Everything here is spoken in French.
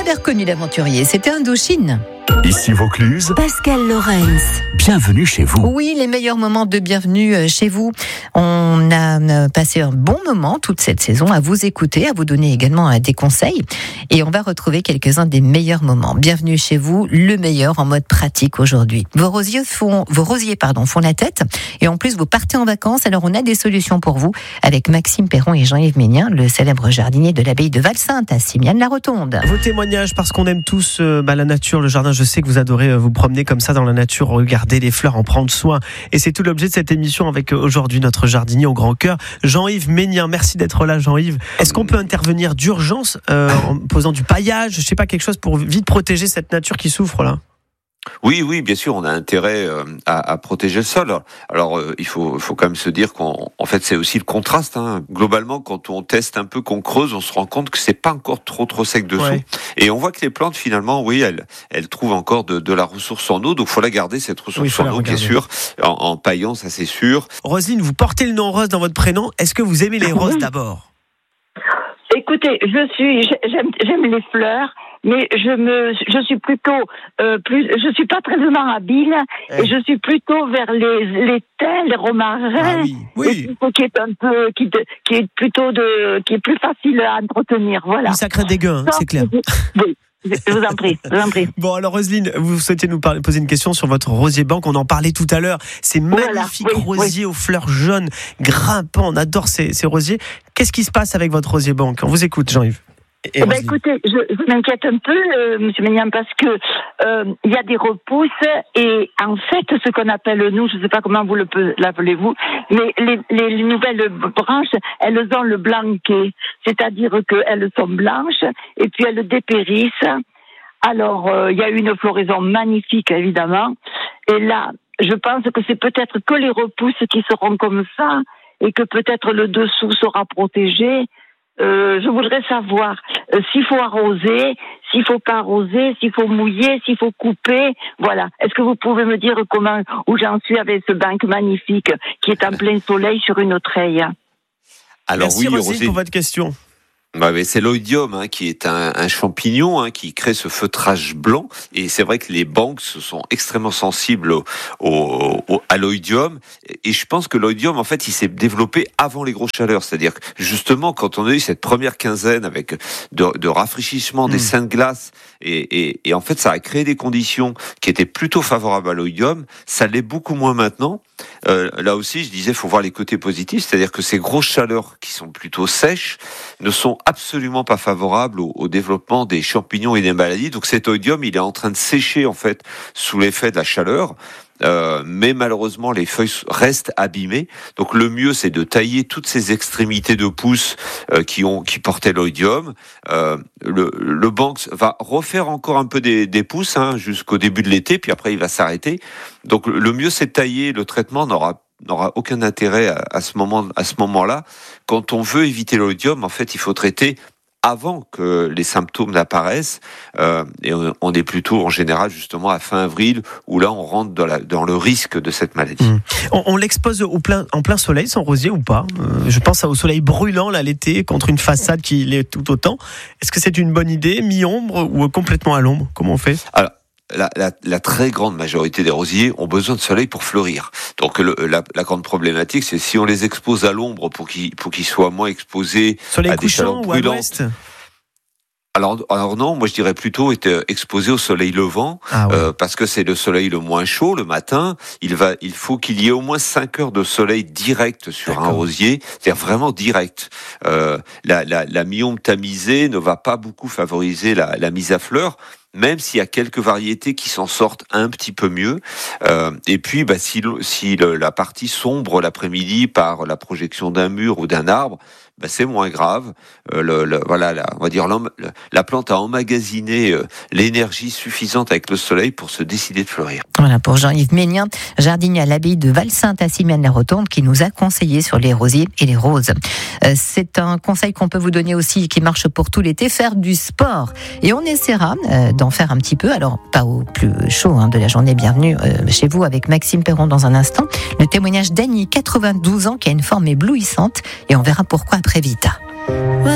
avez reconnu l'aventurier, c'était Indochine. Ici Vaucluse, Pascal Lorenz. bienvenue chez vous. Oui, les meilleurs moments de bienvenue chez vous. On a passé un bon moment toute cette saison à vous écouter, à vous donner également des conseils. Et on va retrouver quelques-uns des meilleurs moments. Bienvenue chez vous, le meilleur en mode pratique aujourd'hui. Vos rosiers font la tête. Et en plus, vous partez en vacances. Alors, on a des solutions pour vous avec Maxime Perron et Jean-Yves Ménien, le célèbre jardinier de l'abbaye de Valsainte à Simiane-la-Rotonde. Vos témoignages, parce qu'on aime tous la nature, le jardin. Je sais que vous adorez vous promener comme ça dans la nature, regarder les fleurs, en prendre soin. Et c'est tout l'objet de cette émission avec aujourd'hui notre jardinier au grand cœur, Jean-Yves Ménien. Merci d'être là, Jean-Yves. Est-ce qu'on peut intervenir d'urgence en posant du paillage, je sais pas, quelque chose pour vite protéger cette nature qui souffre là? Oui, bien sûr, on a intérêt à protéger le sol. Alors, il faut quand même se dire qu'en fait, c'est aussi le contraste. Globalement, quand on teste un peu, qu'on creuse, on se rend compte que c'est pas encore trop sec dessous. Ouais. Et on voit que les plantes, finalement, oui, elles trouvent encore de la ressource en eau. Donc, faut la garder, cette ressource en eau, bien sûr, en paillant, ça c'est sûr. Roselyne, vous portez le nom Rose dans votre prénom. Est-ce que vous aimez les roses d'abord? Écoutez, j'aime les fleurs. Mais je suis plutôt je suis pas très habile et je suis plutôt vers les thym, les romarins, oui. Qui est un peu qui est plus facile à entretenir, voilà. Ça crée des gains, c'est clair. Oui. Je vous en prie. Bon, alors Roselyne, vous souhaitez nous poser une question sur votre rosier banque. On en parlait tout à l'heure. Ces magnifiques rosiers aux fleurs jaunes, grimpants. On adore ces rosiers. Qu'est-ce qui se passe avec votre rosier banque? On vous écoute, Jean-Yves. Écoutez, je m'inquiète un peu, Monsieur Ménien, parce que il y a des repousses et en fait, ce qu'on appelle nous, je ne sais pas comment vous l'appelez-vous, mais les nouvelles branches, elles ont le blanquet, c'est-à-dire qu'elles sont blanches et puis elles dépérissent. Alors, il y a eu une floraison magnifique, évidemment, et là, je pense que c'est peut-être que les repousses qui seront comme ça et que peut-être le dessous sera protégé. Je voudrais savoir s'il faut arroser, s'il faut pas arroser, s'il faut mouiller, s'il faut couper. Voilà. Est-ce que vous pouvez me dire où j'en suis avec ce banc magnifique qui est en plein soleil sur une treille? Alors merci Roselyne pour votre question. C'est l'oïdium qui est un champignon qui crée ce feutrage blanc, et c'est vrai que les banques sont extrêmement sensibles à l'oïdium, et je pense que l'oïdium en fait il s'est développé avant les grosses chaleurs, c'est-à-dire que justement quand on a eu cette première quinzaine avec de rafraîchissement des seins de glace, et en fait ça a créé des conditions qui étaient plutôt favorables à l'oïdium. Ça l'est beaucoup moins maintenant. Là aussi je disais faut voir les côtés positifs, c'est-à-dire que ces grosses chaleurs qui sont plutôt sèches ne sont absolument pas favorables au développement des champignons et des maladies. Donc cet oïdium il est en train de sécher en fait sous l'effet de la chaleur. Mais malheureusement les feuilles restent abîmées. Donc le mieux c'est de tailler toutes ces extrémités de pousses qui portaient l'oïdium. Le banks va refaire encore un peu des pousses jusqu'au début de l'été, puis après il va s'arrêter. Donc le mieux c'est de tailler. Le traitement n'aura aucun intérêt à ce moment-là. Quand on veut éviter l'oïdium, en fait il faut traiter avant que les symptômes n'apparaissent, et on est plutôt en général justement à fin avril où là on rentre dans le risque de cette maladie. On l'expose en plein soleil son rosier ou pas? Je pense au soleil brûlant là l'été contre une façade qui l'est tout autant. Est-ce que c'est une bonne idée, mi-ombre ou complètement à l'ombre? Comment on fait? Alors, la très grande majorité des rosiers ont besoin de soleil pour fleurir. Donc la grande problématique, c'est si on les expose à l'ombre pour qu'ils soient moins exposés soleil à des chaleurs brûlantes. Ou à l'ouest? Alors non, moi je dirais plutôt être exposé au soleil levant, parce que c'est le soleil le moins chaud le matin. Il faut qu'il y ait au moins 5 heures de soleil direct sur un rosier, c'est-à-dire vraiment direct. La mi-ombre tamisée ne va pas beaucoup favoriser la mise à fleur, même s'il y a quelques variétés qui s'en sortent un petit peu mieux. Et puis, si la partie sombre l'après-midi par la projection d'un mur ou d'un arbre, c'est moins grave. On va dire la plante a emmagasiné l'énergie suffisante avec le soleil pour se décider de fleurir. Voilà pour Jean-Yves Ménien, jardinier à l'abbaye de Valsainte à Simiane-la-Rotonde, qui nous a conseillé sur les rosiers et les roses. C'est un conseil qu'on peut vous donner aussi, qui marche pour tout l'été, faire du sport. Et on essaiera d'en faire un petit peu, alors pas au plus chaud de la journée. Bienvenue chez vous avec Maxime Perron dans un instant. Le témoignage d'Annie, 92 ans, qui a une forme éblouissante, et on verra pourquoi très vite.